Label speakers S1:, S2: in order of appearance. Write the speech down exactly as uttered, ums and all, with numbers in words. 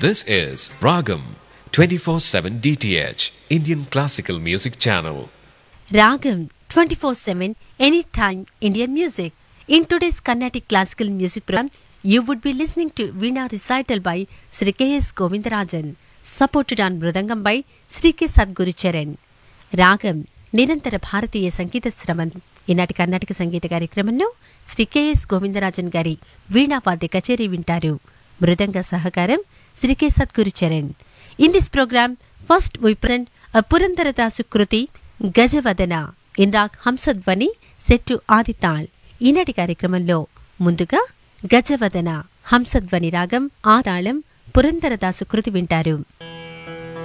S1: This is Ragam twenty-four seven D T H Indian Classical Music Channel.
S2: Ragam twenty-four seven Anytime Indian Music. In today's Carnatic Classical Music program, you would be listening to Veena recital by Sri K S Govindarajan, supported on Mridangam by Sri K Sadguru Charan. Ragam నిరంతర భారతీయ సంగీత శ్రవణం. ఈనాటి కర్ణాటక సంగీత కార్యక్రమంలో Shri K S Govindarajan గారి వీణావాద్య కచేరీ వింటారు. మృదంగ సహకారం Shri K Sadhguru Charan. In this programme first we present a Purandaradasu Kriti గజవదన in raag Hamsadhwani set to ఆదితాళ్. ఈనాటి కార్యక్రమంలో ముందుగా గజవదన హంసధ్వని రాగం ఆతాళం పురందరదాసు కృతి వింటారు.